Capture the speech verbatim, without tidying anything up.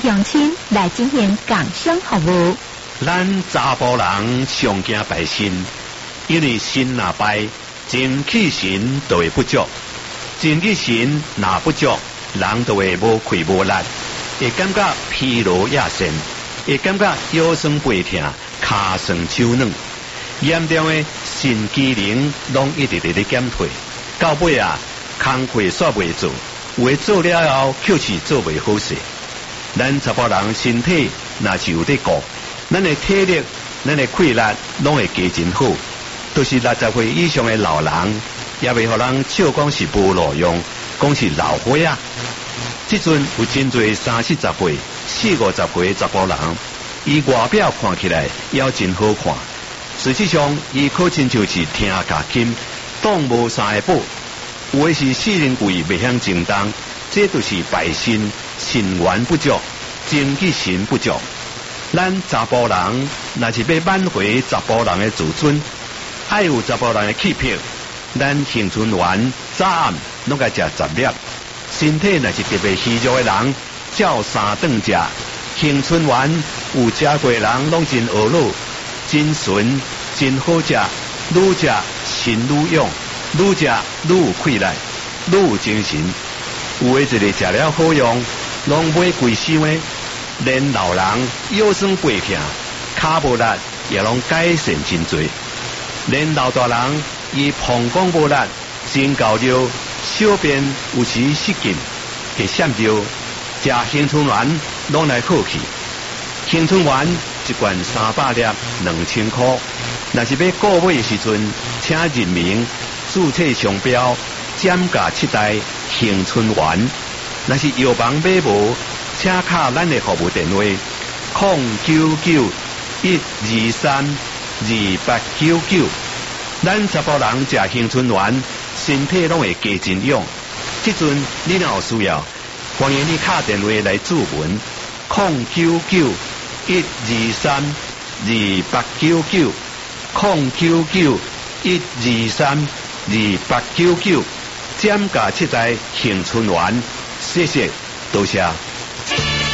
乡亲来进行工商服务。 咱查甫人上惊败身，因为身若败，精气神就会不足，精气神若不足，人就会无气无力，会感觉疲劳亚身，会感觉腰酸背痛、骹酸手软，严重的肾机能拢一直直咧减退，到尾啊，工课煞袂做，有诶做了后，却是做袂好势。咱查甫人身体若是有得顾，咱的体力、咱的气力拢会加真好。都是六十岁以上的老人，也袂互人笑讲是无路用，讲是老花啊。即阵有真侪三四十岁、四五十岁的查甫人，伊外表看起来也真好看，实际上伊可亲像是听假金，当无三个宝，有的是四人贵袂晓精动，这就是败身，肾元不足，精气神不足。咱查甫人若是要挽回查甫人的自尊，爱有查甫人的气魄，咱青春丸早暗拢该食十粒。身体若是特别虚弱的人，照三顿食。青春丸有食过的人拢真学老，真纯，真好食，愈食神愈勇，愈食愈有气力，愈有精神。有的一个食了好用，拢买贵箱的。连老人腰酸背痛、骹无力，也拢改善真多。连老大人伊膀胱无力、真厚尿、小便有时失禁，会闪尿，食青春丸拢来好去。青春丸一罐三百粒，两千块。若是要购买的时阵，请认明注册商标，减价七代青春丸。若是药房买无，请卡咱的服务电话：零九九一二三二八九九。咱查甫人食青春丸，身体拢会加真勇。即阵你若有需要，欢迎你打电话来咨询：零九九一二三二八九九。零九九一二三二八九九。减价七代青春丸，谢谢，多谢。